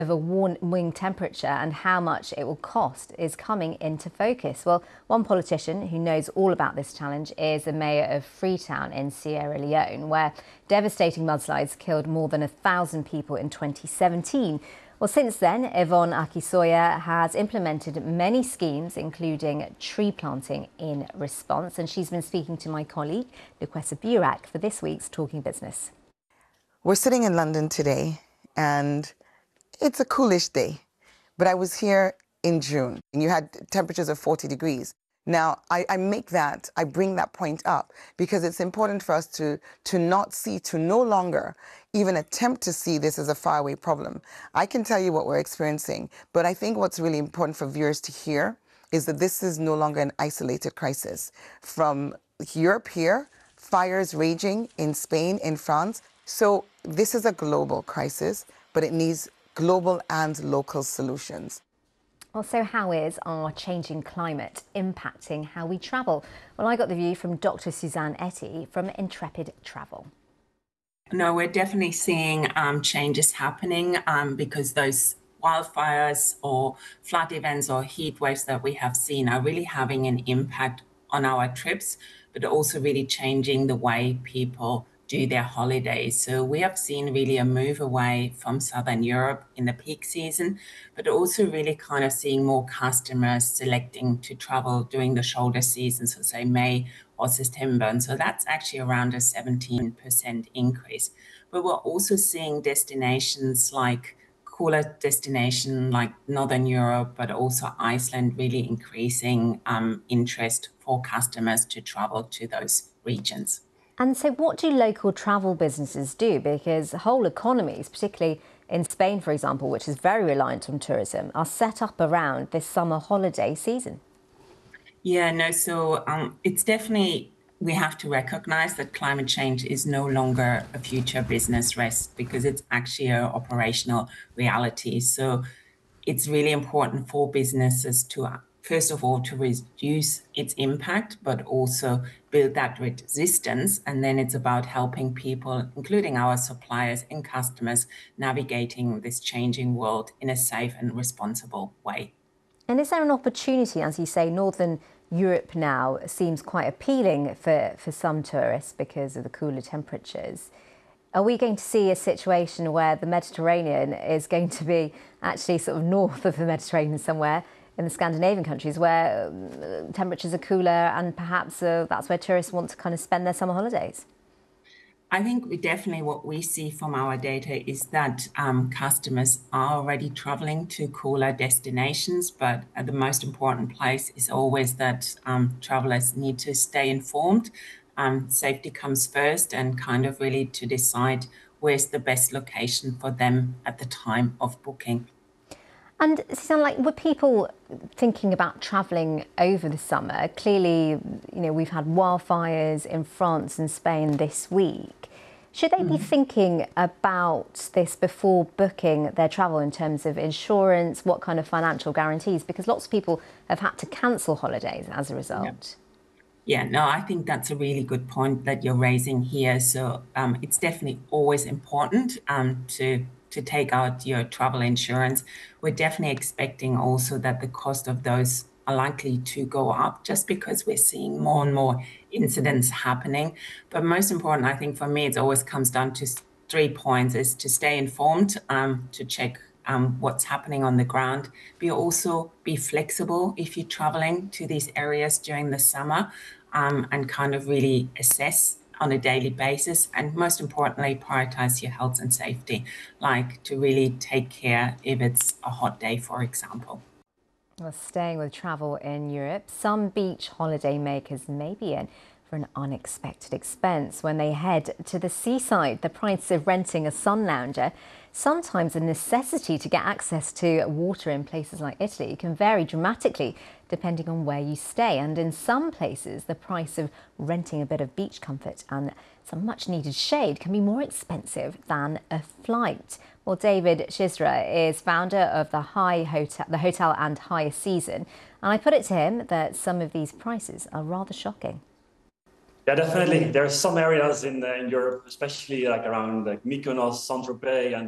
of a warming temperature and how much it will cost is coming into focus. Well, one politician who knows all about this challenge is the mayor of Freetown in Sierra Leone, where devastating mudslides killed more than 1,000 people in 2017. Well, since then, Yvonne Akisoya has implemented many schemes, including tree planting in response. And she's been speaking to my colleague, Lukwesa Burak, for this week's Talking Business. We're sitting in London today, and it's a coolish day, but I was here in June, and you had temperatures of 40 degrees. Now, I bring that point up because it's important for us to no longer even attempt to see this as a faraway problem. I can tell you what we're experiencing, but I think what's really important for viewers to hear is that this is no longer an isolated crisis. From Europe here, fires raging in Spain, in France. So this is a global crisis, but it needs global and local solutions. Well, so how is our changing climate impacting how we travel? Well, I got the view from Dr. Suzanne Etty from Intrepid Travel. No, we're definitely seeing changes happening because those wildfires or flood events or heat waves that we have seen are really having an impact on our trips, but also really changing the way people do their holidays. So we have seen really a move away from Southern Europe in the peak season, but also really kind of seeing more customers selecting to travel during the shoulder season, so say May or September. And so that's actually around a 17% increase. But we're also seeing destinations like cooler destination like Northern Europe, but also Iceland really increasing interest for customers to travel to those regions. And so what do local travel businesses do? Because whole economies, particularly in Spain, for example, which is very reliant on tourism, are set up around this summer holiday season. Yeah, no, so it's definitely, we have to recognize that climate change is no longer a future business risk because it's actually an operational reality. So it's really important for businesses to, first of all, to reduce its impact, but also build that resistance. And then it's about helping people, including our suppliers and customers, navigating this changing world in a safe and responsible way. And is there an opportunity, as you say, Northern Europe now seems quite appealing for some tourists because of the cooler temperatures? Are we going to see a situation where the Mediterranean is going to be actually sort of north of the Mediterranean somewhere in the Scandinavian countries where temperatures are cooler and perhaps that's where tourists want to kind of spend their summer holidays? I think definitely what we see from our data is that customers are already traveling to cooler destinations, but the most important place is always that travelers need to stay informed. Safety comes first and kind of really to decide where's the best location for them at the time of booking. And Suzanne, like, were people thinking about travelling over the summer? Clearly, we've had wildfires in France and Spain this week. Should they be thinking about this before booking their travel in terms of insurance, what kind of financial guarantees? Because lots of people have had to cancel holidays as a result. Yeah, no, I think that's a really good point that you're raising here. So it's definitely always important to take out your travel insurance. We're definitely expecting also that the cost of those are likely to go up just because we're seeing more and more incidents happening. But most important, I think for me, it always comes down to 3 points: is to stay informed, to check what's happening on the ground, also be flexible if you're traveling to these areas during the summer, and kind of really assess on a daily basis, and most importantly, prioritize your health and safety, like to really take care if it's a hot day, for example. Well, staying with travel in Europe, some beach holiday makers may be in for an unexpected expense when they head to the seaside. The price of renting a sun lounger, sometimes a necessity to get access to water in places like Italy, can vary dramatically depending on where you stay. And in some places, the price of renting a bit of beach comfort and some much needed shade can be more expensive than a flight. Well, David Shizra is founder of the Hotel and High Season. And I put it to him that some of these prices are rather shocking. Yeah, definitely. There are some areas in Europe, especially like around like Mykonos, Saint-Tropez, and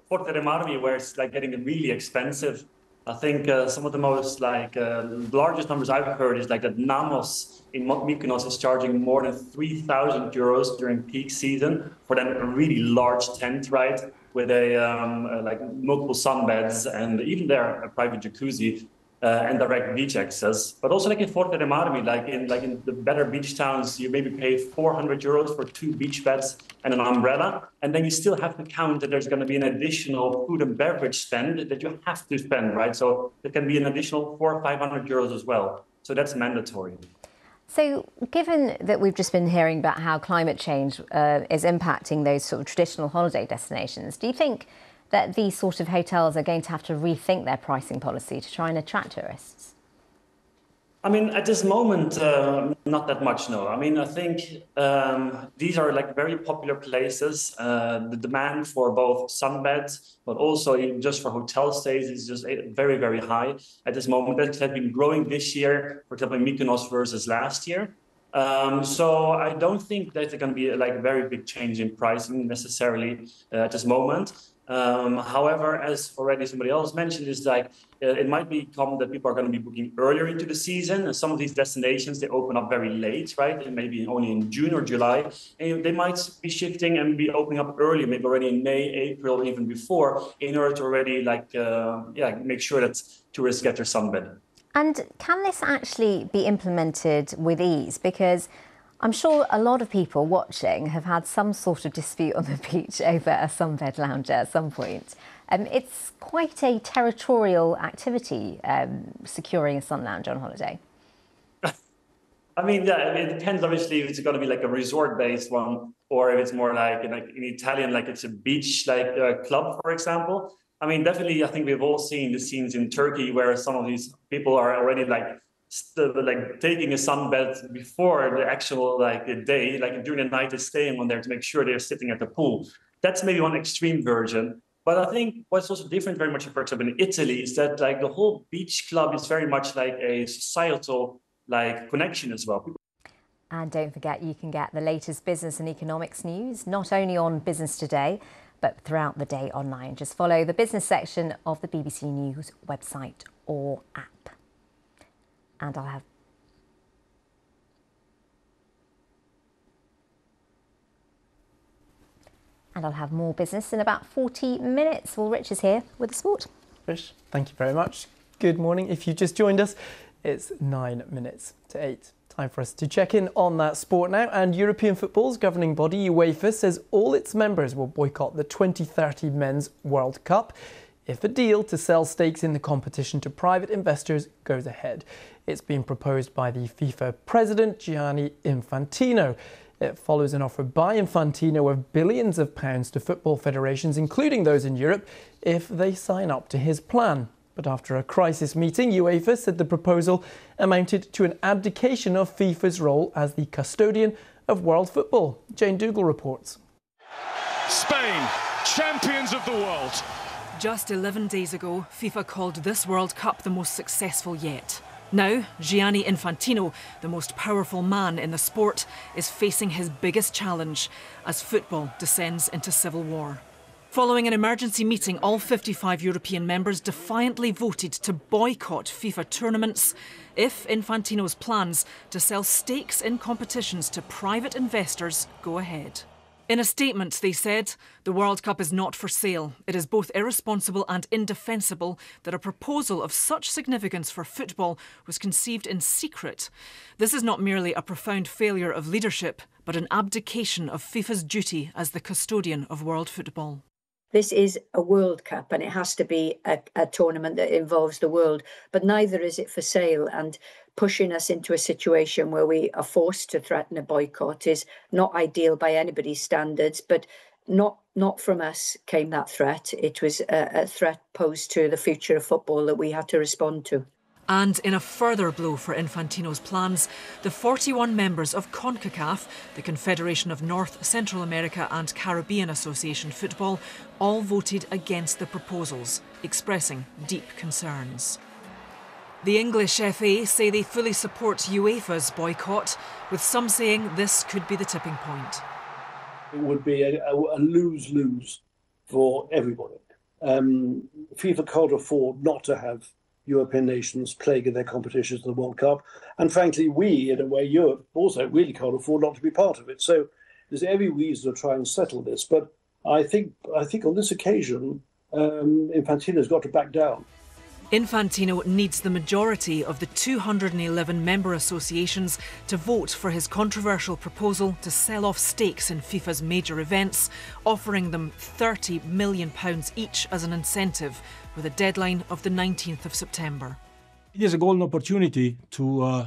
Forte dei Marmi, where it's like getting really expensive. I think some of the most largest numbers I've heard is like that Namos in Mykonos is charging more than 3,000 euros during peak season for then a really large tent, right? With like multiple sunbeds and even there a private jacuzzi and direct beach access. But also like in Forte dei Marmi, like in the better beach towns, you maybe pay 400 euros for 2 beach beds and an umbrella. And then you still have to count that there's going to be an additional food and beverage spend that you have to spend, right? So it can be an additional 400 or 500 euros as well. So that's mandatory. So given that we've just been hearing about how climate change is impacting those sort of traditional holiday destinations, do you think that these sort of hotels are going to have to rethink their pricing policy to try and attract tourists? I mean, at this moment, not that much, no. I mean, I think these are like very popular places. The demand for both sunbeds, but also even just for hotel stays is just very, very high at this moment. That has been growing this year, for example, in Mykonos versus last year. So I don't think there's going to be like a very big change in pricing necessarily at this moment. However, as already somebody else mentioned, is like it might become that people are going to be booking earlier into the season, and some of these destinations, they open up very late, right? And maybe only in June or July, and they might be shifting and be opening up early, maybe already in May, April, even before, in order to already make sure that tourists get their sunbed. And can this actually be implemented with ease? Because I'm sure a lot of people watching have had some sort of dispute on the beach over a sunbed lounger at some point. It's quite a territorial activity, securing a sun lounger on holiday. I mean, yeah, it depends obviously if it's going to be like a resort-based one or if it's more like in Italian, like it's a beach club, for example. I mean, definitely, I think we've all seen the scenes in Turkey where some of these people are already taking a sunbed before the actual day, like during the night, they're staying on there to make sure they're sitting at the pool. That's maybe one extreme version. But I think what's also different very much, for example, in Italy, is that like the whole beach club is very much like a societal connection as well. And don't forget, you can get the latest business and economics news, not only on Business Today, but throughout the day online. Just follow the business section of the BBC News website or app. And I'll have more business in about 40 minutes. Well, Rich is here with the sport. Rich, thank you very much. Good morning. If you just joined us, it's 9 minutes to 8. Time for us to check in on that sport now. And European football's governing body, UEFA, says all its members will boycott the 2030 Men's World Cup if a deal to sell stakes in the competition to private investors goes ahead. It's been proposed by the FIFA president, Gianni Infantino. It follows an offer by Infantino of billions of pounds to football federations, including those in Europe, if they sign up to his plan. But after a crisis meeting, UEFA said the proposal amounted to an abdication of FIFA's role as the custodian of world football. Jane Dougal reports. Spain, champions of the world. Just 11 days ago, FIFA called this World Cup the most successful yet. Now, Gianni Infantino, the most powerful man in the sport, is facing his biggest challenge as football descends into civil war. Following an emergency meeting, all 55 European members defiantly voted to boycott FIFA tournaments if Infantino's plans to sell stakes in competitions to private investors go ahead. In a statement, they said, the World Cup is not for sale. It is both irresponsible and indefensible that a proposal of such significance for football was conceived in secret. This is not merely a profound failure of leadership, but an abdication of FIFA's duty as the custodian of world football. This is a World Cup and it has to be a tournament that involves the world, but neither is it for sale. And pushing us into a situation where we are forced to threaten a boycott is not ideal by anybody's standards, but not from us came that threat. It was a threat posed to the future of football that we had to respond to. And in a further blow for Infantino's plans, the 41 members of CONCACAF, the Confederation of North, Central America and Caribbean Association Football, all voted against the proposals, expressing deep concerns. The English FA say they fully support UEFA's boycott, with some saying this could be the tipping point. It would be a lose-lose for everybody. FIFA can't afford not to have European nations playing in their competitions in the World Cup. And frankly, we, in a way, Europe also really can't afford not to be part of it. So there's every reason to try and settle this. But I think on this occasion, Infantino's got to back down. Infantino needs the majority of the 211 member associations to vote for his controversial proposal to sell off stakes in FIFA's major events, offering them £30 million each as an incentive, with a deadline of the 19th of September. It is a golden opportunity to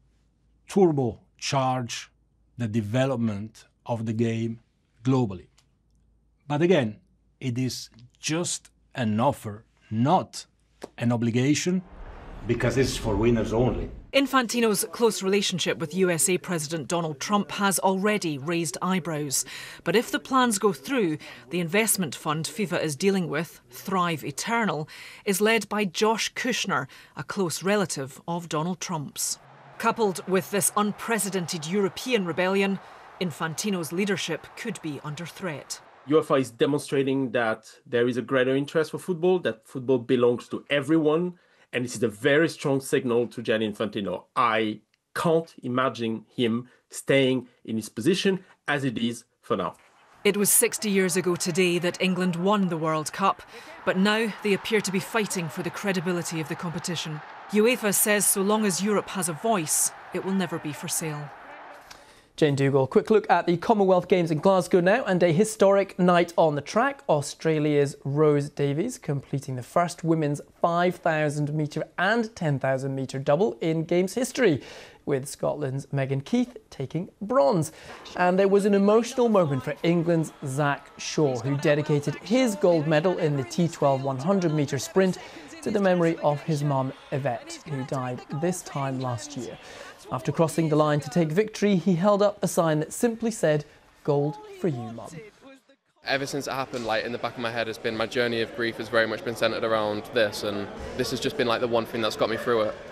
turbocharge the development of the game globally. But again, it is just an offer, not an obligation, because it's for winners only. Infantino's close relationship with USA President Donald Trump has already raised eyebrows. But if the plans go through, the investment fund FIFA is dealing with, Thrive Eternal, is led by Josh Kushner, a close relative of Donald Trump's. Coupled with this unprecedented European rebellion, Infantino's leadership could be under threat. UEFA is demonstrating that there is a greater interest for football, that football belongs to everyone, and this is a very strong signal to Gianni Infantino. I can't imagine him staying in his position as it is for now. It was 60 years ago today that England won the World Cup, but now they appear to be fighting for the credibility of the competition. UEFA says so long as Europe has a voice, it will never be for sale. Jane Dougal, quick look at the Commonwealth Games in Glasgow now, and a historic night on the track. Australia's Rose Davies completing the first women's 5,000 metre and 10,000 metre double in Games history, with Scotland's Megan Keith taking bronze. And there was an emotional moment for England's Zach Shaw, who dedicated his gold medal in the T12 100 metre sprint to the memory of his mum, Yvette, who died this time last year. After crossing the line to take victory, he held up a sign that simply said, "Gold for you, Mum." Ever since it happened, like, in the back of my head has been, my journey of grief has very much been centred around this, and this has just been like the one thing that's got me through it.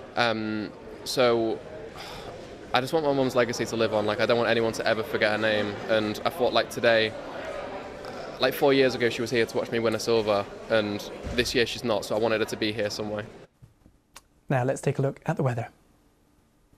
So I just want my mum's legacy to live on. Like, I don't want anyone to ever forget her name, and I thought, like, today, like 4 years ago she was here to watch me win a silver, and this year she's not, so I wanted her to be here somewhere. Now let's take a look at the weather.